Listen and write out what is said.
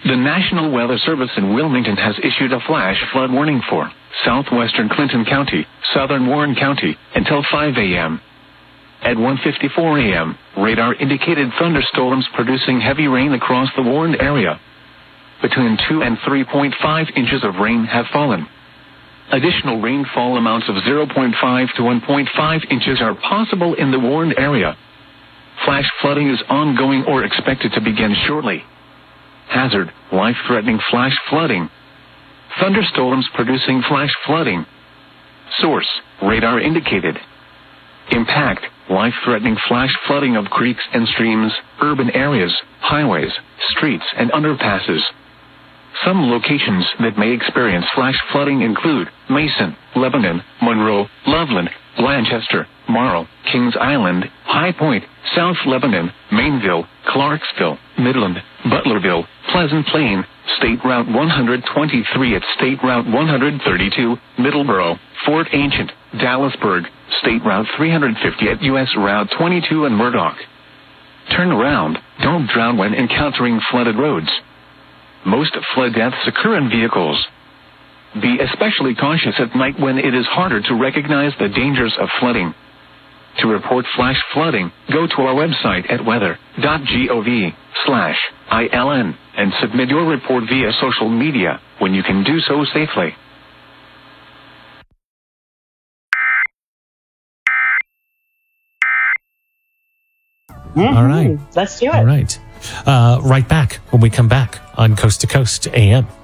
The National Weather Service in Wilmington has issued a flash flood warning for southwestern Clinton County, southern Warren County, until 5 a.m. At 1:54 a.m., radar indicated thunderstorms producing heavy rain across the warned area. Between 2 and 3.5 inches of rain have fallen. Additional rainfall amounts of 0.5 to 1.5 inches are possible in the warned area. Flash flooding is ongoing or expected to begin shortly. Hazard, life-threatening flash flooding. Thunderstorms producing flash flooding. Source, radar indicated. Impact, life-threatening flash flooding of creeks and streams, urban areas, highways, streets and underpasses. Some locations that may experience flash flooding include Mason, Lebanon, Monroe, Loveland, Blanchester, Morrow, Kings Island, High Point, South Lebanon, Mainville, Clarksville, Midland, Butlerville, Pleasant Plain, State Route 123 at State Route 132, Middleborough, Fort Ancient, Dallasburg, State Route 350 at U.S. Route 22 and Murdoch. Turn around, don't drown when encountering flooded roads. Most flood deaths occur in vehicles. Be especially cautious at night when it is harder to recognize the dangers of flooding. To report flash flooding, go to our website at weather.gov/ILN and submit your report via social media when you can do so safely. All right. Let's do it. All right. Right back when we come back on Coast to Coast AM.